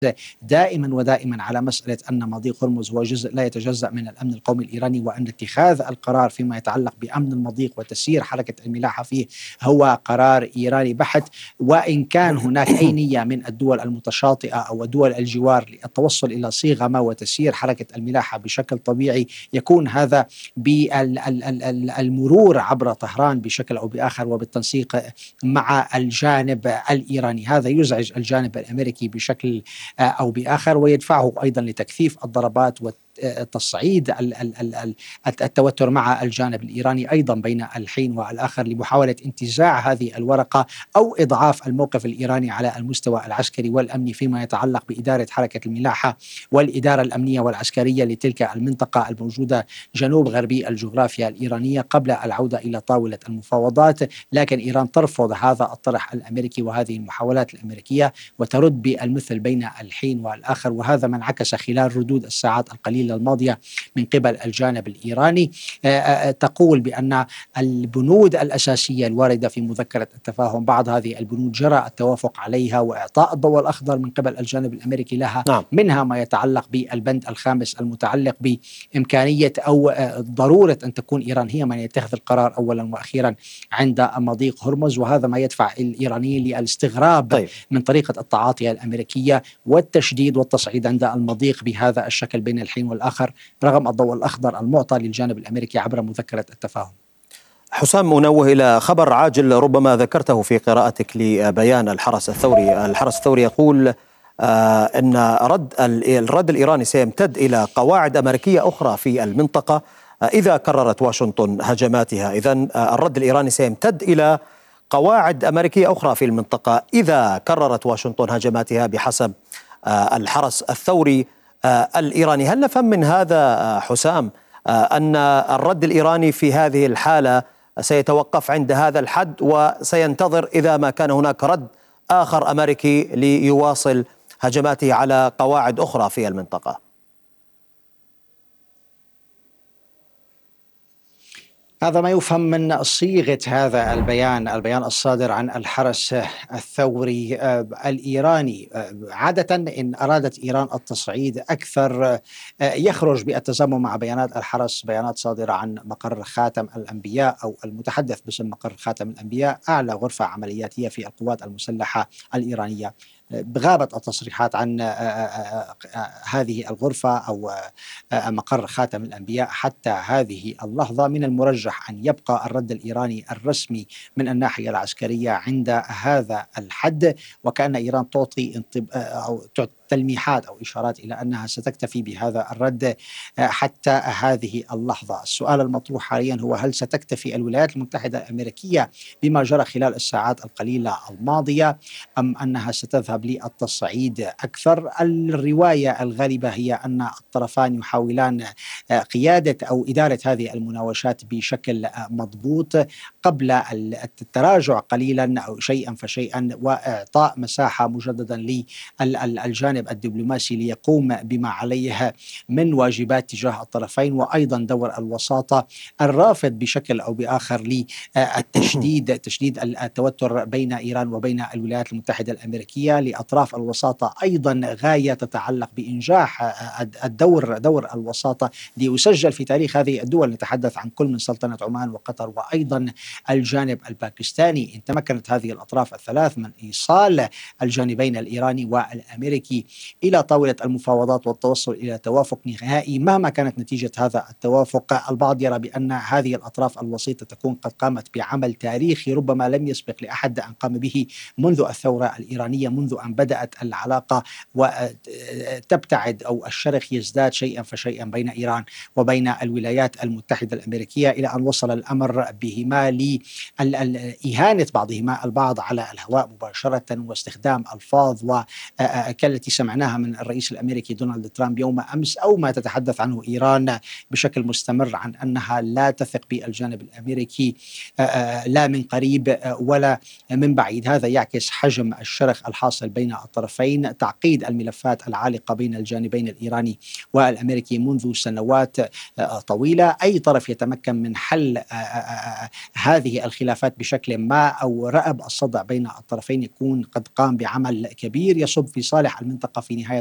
دائما ودائما على مسألة أن مضيق هرمز هو جزء لا يتجزأ من الأمن القومي الإيراني، وأن اتخاذ القرار فيما يتعلق بأمن المضيق وتسيير حركة الملاحة فيه هو قرار إيراني بحت. وإن كان هناك أي نية من الدول المتشاطئة أو دول الجوار للتوصل إلى صيغة ما وتسيير حركة الملاحة بشكل طبيعي، يكون هذا بالمرور عبر طهران بشكل أو بآخر وبالتنسيق مع الجانب الإيراني. هذا يزعج الجانب الأمريكي بشكل أو بآخر، ويدفعه أيضا لتكثيف الضربات تصعيد التوتر مع الجانب الإيراني أيضا بين الحين والآخر، لمحاولة انتزاع هذه الورقة أو إضعاف الموقف الإيراني على المستوى العسكري والأمني فيما يتعلق بإدارة حركة الملاحة والإدارة الأمنية والعسكرية لتلك المنطقة الموجودة جنوب غربي الجغرافيا الإيرانية قبل العودة إلى طاولة المفاوضات. لكن إيران ترفض هذا الطرح الأمريكي وهذه المحاولات الأمريكية وترد بالمثل بين الحين والآخر، وهذا ما انعكس خلال ردود الساعات القليلة الماضية من قبل الجانب الإيراني. تقول بأن البنود الأساسية الواردة في مذكرة التفاهم، بعض هذه البنود جرى التوافق عليها وإعطاء الضوء الأخضر من قبل الجانب الأمريكي لها. نعم. منها ما يتعلق بالبند الخامس المتعلق بإمكانية أو ضرورة أن تكون إيران هي من يتخذ القرار أولا وأخيرا عند مضيق هرمز، وهذا ما يدفع الإيرانيين للاستغراب من طريقة التعاطي الأمريكية والتشديد والتصعيد عند المضيق بهذا الشكل بين الحين والآخر، رغم الضوء الأخضر المعطى للجانب الأمريكي عبر مذكرة التفاهم. حسام، أنوه إلى خبر عاجل ربما ذكرته في قراءتك لبيان الحرس الثوري. الحرس الثوري يقول أن الرد الإيراني سيمتد إلى قواعد أمريكية أخرى في المنطقة إذا كررت واشنطن هجماتها. إذن الرد الإيراني سيمتد إلى قواعد أمريكية أخرى في المنطقة إذا كررت واشنطن هجماتها بحسب الحرس الثوري الإيراني. هل نفهم من هذا حسام أن الرد الإيراني في هذه الحالة سيتوقف عند هذا الحد وسينتظر إذا ما كان هناك رد آخر أمريكي ليواصل هجماته على قواعد أخرى في المنطقة؟ هذا ما يفهم من صيغة هذا البيان الصادر عن الحرس الثوري الإيراني. عادة إن أرادت إيران التصعيد أكثر يخرج بالتزامن مع بيانات الحرس، بيانات صادرة عن مقر خاتم الأنبياء أو المتحدث باسم مقر خاتم الأنبياء، أعلى غرفة عملياتية في القوات المسلحة الإيرانية. غابت التصريحات عن هذه الغرفة أو مقر خاتم الأنبياء حتى هذه اللحظة. من المرجح أن يبقى الرد الإيراني الرسمي من الناحية العسكرية عند هذا الحد، وكأن إيران تعطي أو تلميحات أو إشارات إلى أنها ستكتفي بهذا الرد حتى هذه اللحظة. السؤال المطروح حاليا هو هل ستكتفي الولايات المتحدة الأمريكية بما جرى خلال الساعات القليلة الماضية، أم أنها ستذهب للتصعيد أكثر؟ الرواية الغالبة هي أن الطرفان يحاولان قيادة أو إدارة هذه المناوشات بشكل مضبوط قبل التراجع قليلا أو شيئا فشيئا، وإعطاء مساحة مجددا للجانب الدبلوماسي ليقوم بما عليه من واجبات تجاه الطرفين، وأيضا دور الوساطة الرافض بشكل أو بآخر للتشديد التوتر بين إيران وبين الولايات المتحدة الأمريكية. لأطراف الوساطة أيضا غاية تتعلق بإنجاح دور الوساطة ليسجل في تاريخ هذه الدول. نتحدث عن كل من سلطنة عمان وقطر وأيضا الجانب الباكستاني. إن تمكنت هذه الأطراف الثلاث من إيصال الجانبين الإيراني والأمريكي إلى طاولة المفاوضات والتوصل إلى توافق نهائي، مهما كانت نتيجة هذا التوافق، البعض يرى بأن هذه الأطراف الوسيطة تكون قد قامت بعمل تاريخي ربما لم يسبق لأحد أن قام به منذ الثورة الإيرانية، منذ أن بدأت العلاقة وتبتعد أو الشرخ يزداد شيئا فشيئا بين إيران وبين الولايات المتحدة الأمريكية، إلى أن وصل الأمر بهما لإهانة بعضهما البعض على الهواء مباشرة واستخدام ألفاظ كالتي سمعناها من الرئيس الأمريكي دونالد ترامب يوم أمس، أو ما تتحدث عنه إيران بشكل مستمر عن أنها لا تثق بالجانب الأمريكي لا من قريب ولا من بعيد. هذا يعكس حجم الشرخ الحاصل بين الطرفين، تعقيد الملفات العالقة بين الجانبين الإيراني والأمريكي منذ سنوات طويلة. أي طرف يتمكن من حل هذه الخلافات بشكل ما أو رأب الصدع بين الطرفين يكون قد قام بعمل كبير يصب في صالح المنطقة المنطقة في نهاية